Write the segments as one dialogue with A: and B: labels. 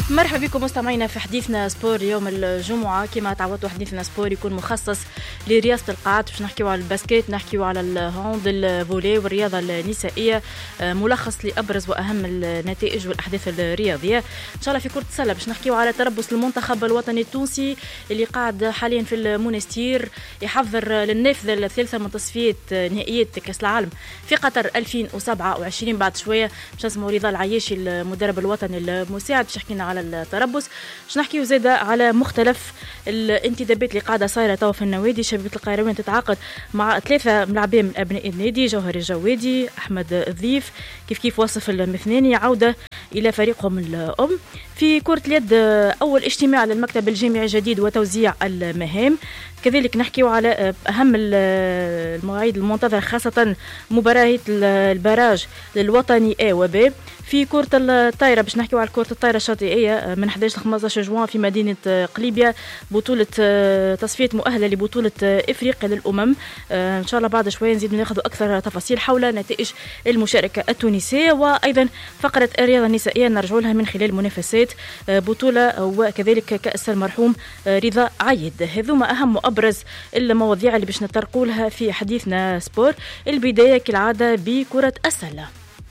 A: مرحبا بكم مستمعينا في حديثنا سبور يوم الجمعة. كما تعودتوا حديثنا سبور يكون مخصص لرياضة القاعات، باش نحكيو على الباسكيت، نحكيو على الهاند، الفولي والرياضة النسائية، ملخص لأبرز وأهم النتائج والأحداث الرياضية. إن شاء الله في كرة السلة باش نحكيو على تربص المنتخب الوطني التونسي اللي قاعد حاليا في المونستير يحضر للنافذة الثالثة من تصفيات نهائيات كأس العالم في قطر 2027. بعد شوية باش نسمعوا رضا العياشي المدرب الوطني المساعد باش يحكينا على التربص. باش نحكيو زاده على مختلف الانتدابات اللي قاعده صايره توا في النوادي. شبيبه القيروان تتعاقد مع 3 ملاعبين من ابناء النادي: جوهر الجوادي، احمد الضيف، كيف وصف المثناني عوده الى فريقهم الام. في كرة اليد اول اجتماع للمكتب الجامعي الجديد وتوزيع المهام. كذلك نحكيو على اهم المواعيد المنتظره، خاصه مباراه البراج للوطني A و B. في كرة الطايرة باش نحكيو على كرة الطايرة الشاطئية من 11 ل 15 جوان في مدينة قليبية، بطولة تصفية مؤهلة لبطولة إفريقيا للأمم. إن شاء الله بعد شوية نزيد ناخذ أكثر تفاصيل حول نتائج المشاركة التونسية، وأيضا فقرة الرياضة النسائية نرجع لها من خلال منافسات بطولة وكذلك كأس المرحوم رضا عيد. هذوما أهم وأبرز المواضيع اللي باش نتطرقوا لها في حديثنا سبور. البداية كالعادة بكرة السلة.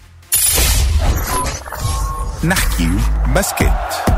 B: نحكي باسكيت.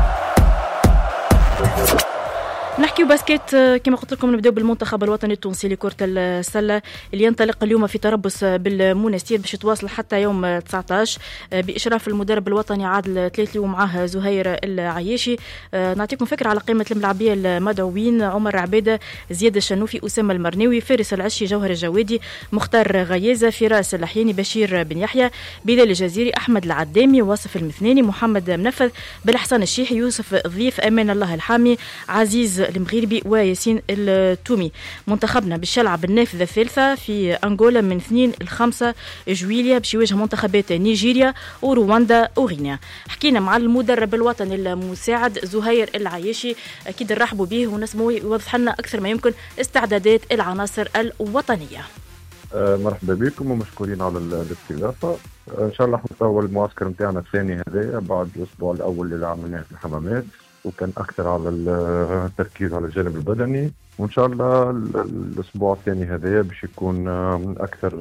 A: نحكي باسكيت كما قلت لكم. نبداو بالمنتخب الوطني التونسي لكرة السلة اللي ينطلق اليوم في تربص بالمونستير باش يتواصل حتى يوم 19 بإشراف المدرب الوطني عادل تليتلي ومعاه زهير العياشي. نعطيكم فكرة على قائمة الملاعبية المدعوين: عمر عبيدة، زياد الشنوفي، أسامة المرناوي، فارس العشي، جوهر الجوادي، مختار غيازة، فراس الحياني، بشير بن يحيى، بلال الجزيري، أحمد العدامي، واصف المثناني، محمد منفذ، بالحسن الشيحي، يوسف الضيف، أمان الله الحامي، عزيز المغربي، وياسين التومي. منتخبنا باش يلعب النافذة الثالثة في أنغولا من 2 ل 5 جويلية باش يواجه منتخبات نيجيريا ورواندا وغينيا. حكينا مع المدرب الوطني المساعد زهير العياشي، أكيد نرحبوا به ونسمعوا يوضح لنا أكثر ما يمكن استعدادات العناصر الوطنية.
C: مرحبا بكم ومشكورين على الاستضافة. إن شاء الله حنطول المعسكر متاعنا الثاني هذايا بعد الأسبوع الأول اللي عملناه في الحمامات، وكان أكثر على التركيز على الجانب البدني، وإن شاء الله الأسبوع الثاني هذايا باش يكون أكثر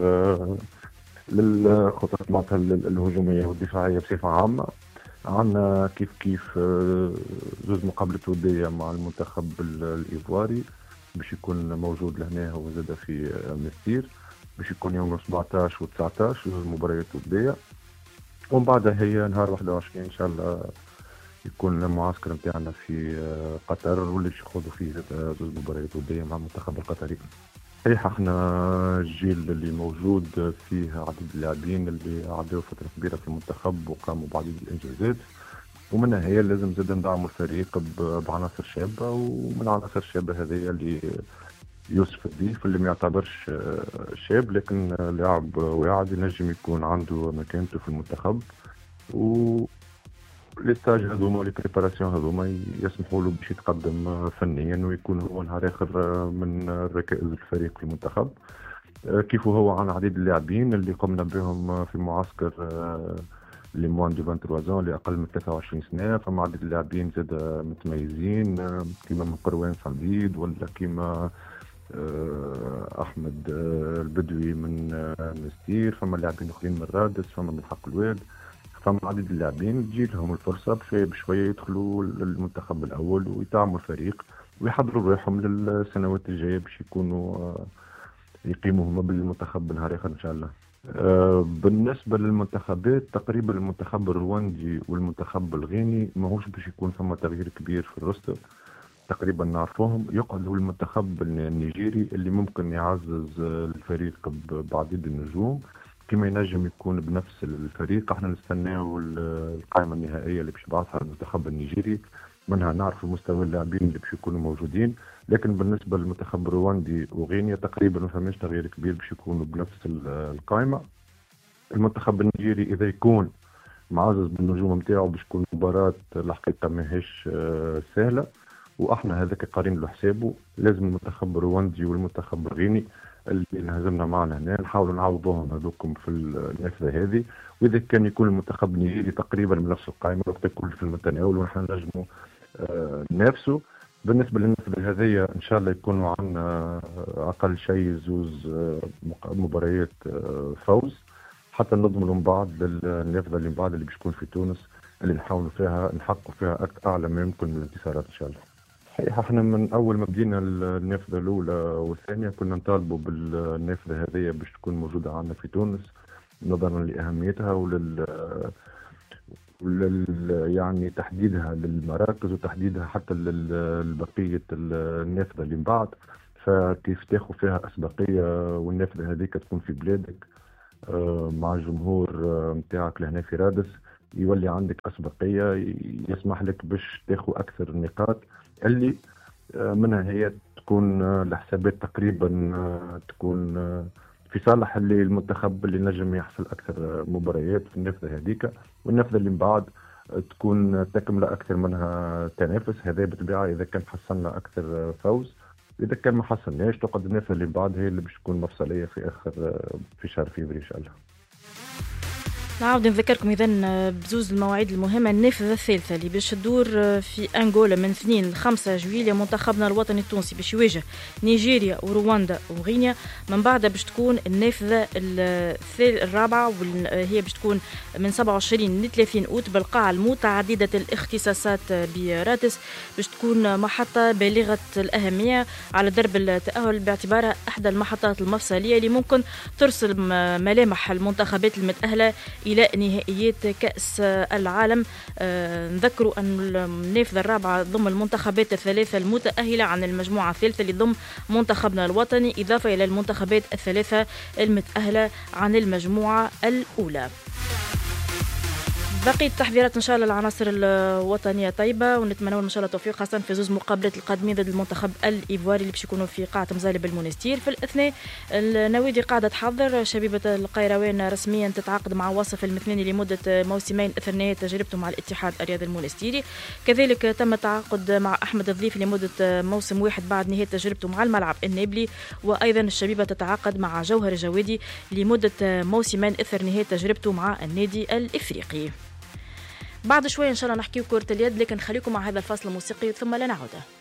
C: للخطط معناتها الهجومية والدفاعية بصفة عامة. عندنا كيف زوج مقابلات ودية مع المنتخب الإيفواري باش يكون موجود لهنا هو زاد في مستير، باش يكون يوم 17 و 19 زوج مباريات ودية، ومن بعدها هي نهار 21 إن شاء الله يكون المعسكر متاعنا في قطر واللي باش يخوضوا فيه زوج مباريات ودية مع المنتخب القطري. صحيح احنا الجيل اللي موجود فيه عدد اللاعبين اللي عدوا فترة كبيرة في المنتخب وقاموا بعديد الانجازات، ومنها هي لازم زاد ندعموا الفريق بعناصر شابة، ومن العناصر الشابة هذه اللي يوسف الضيف اللي ما يعتبرش شاب لكن لاعب واعد ينجم يكون عنده مكانته في المنتخب، و ليستاج هذوما والبريباراسيون هذوما يسمحوا له باش يتقدم فنيا ويكون هو نهار اخر من ركائز الفريق في المنتخب. كيف هو عن عديد اللاعبين اللي قمنا بهم في معسكر اللي موان دو 23 اللي اقل من 23 سنه، فما عدد اللاعبين زاد متميزين كيما من قروان صنديد ولا كيما احمد البدوي من مستير، فما لاعبين اخرين من رادس، فما من حق الواد، فما عدد اللاعبين تجي لهم الفرصة بشوية يدخلوا للمنتخب الأول ويدعموا الفريق ويحضروا روحهم للسنوات الجاية باش يكونوا يقيموا هما بالمنتخب بنهار آخر إن شاء الله. بالنسبة للمنتخبات تقريبا المنتخب الرواندي والمنتخب الغيني ماهوش باش يكون ثم تغيير كبير في الروستر، تقريبا نعرفوهم. يقعد هو المنتخب النيجيري اللي ممكن يعزز الفريق بعديد النجوم كما ينجم يكون بنفس الفريق. احنا نستناو القائمة النهائية اللي باش يبعثها المنتخب النيجيري، منها نعرف مستوى اللاعبين اللي باش يكونوا موجودين، لكن بالنسبة للمنتخب الرواندي وغينيا تقريبا ما فماش تغيير كبير باش يكونوا بنفس القائمة. المنتخب النيجيري إذا يكون معزز بالنجوم نتاعو باش تكون مباراة الحقيقة ماهيش سهلة، واحنا هذاك قارين له حسابه. لازم المنتخب الرواندي والمنتخب الغيني اللي انهزمنا معنا هنا، نحاولوا نعوضوهم هذوكم في النافذه هذه. واذا كان يكون المنتخب النيجيري تقريبا من نفس القائمه الوقت الكل في المتناول ونحن نجموا ننافسوا. بالنسبه للنافذه هذه ان شاء الله يكونوا عندنا اقل شيء زوز مباريات فوز حتى نضمنوا من بعض للنافذه اللي من بعد اللي باش تكون في تونس، اللي نحاولوا فيها نحققوا فيها اعلى ما يمكن من الانتصارات ان شاء الله. صحيح احنا من اول ما بدينا النافذه الاولى والثانيه كنا نطالبوا بالنافذه هذه باش تكون موجوده عندنا في تونس نظرا لاهميتها يعني تحديدها للمراكز وتحديدها حتى لبقيه النافذه اللي من بعد. فكيف تاخذ فيها اسبقيه والنافذه هذيك تكون في بلادك مع الجمهور نتاعك لهنا في رادس، يولي عندك أسبقية يسمح لك باش تاخذ أكثر النقاط اللي منها هي تكون الحسابات تقريبا تكون في صالح اللي المنتخب اللي نجم يحصل أكثر مباريات في النافذة هذيك، والنافذة اللي من بعد تكون تكملة أكثر منها تنافس. هذا بالطبيعة إذا كان حصلنا أكثر فوز، إذا كان ما حصلناش تقعد النافذة اللي من بعد هي اللي باش تكون مفصلية في شهر فبراير إن شاء الله.
A: نعاود نذكركم إذا بزوز المواعيد المهمة. النافذة الثالثة اللي باش تدور في أنغولا من 2 ل 5 جويلية، منتخبنا الوطني التونسي باش يواجه نيجيريا ورواندا وغينيا. من بعدها باش تكون النافذة الرابعة وهي باش تكون من 27 ل 30 أوت بالقاعة المتعددة الاختصاصات برادس، باش تكون محطة بالغة الأهمية على درب التأهل باعتبارها إحدى المحطات المفصلية اللي ممكن ترسل ملامح المنتخبات المتأهلة إلى نهائيات كأس العالم. نذكروا أن النافذة الرابعة ضم المنتخبات الثلاثة المتأهلة عن المجموعة الثالثة اللي ضم منتخبنا الوطني، إضافة إلى المنتخبات الثلاثة المتأهلة عن المجموعة الأولى. بقية التحضيرات إن شاء الله العناصر الوطنية طيبة، ونتمنى إن شاء الله التوفيق خاصة في زوز مقابلات القادمين ضد المنتخب الإيفواري اللي باش يكونوا في قاعة مزالب المونستير. في الأثناء النوادي قاعدة تحضر. شبيبة القيروان رسميا تتعاقد مع واصف المثناني لمدة موسمين أثر نهاية تجربته مع الاتحاد الرياضي المونستيري. كذلك تم التعاقد مع أحمد الضيف لمدة موسم واحد بعد نهاية تجربته مع الملعب النابلي. وأيضا الشبيبة تتعاقد مع جوهر الجوادي لمدة موسمين أثر نهاية تجربته مع النادي الإفريقي. بعد شوية إن شاء الله نحكي كرة اليد، لكن خليكم مع هذا الفاصل الموسيقي ثم لا نعود.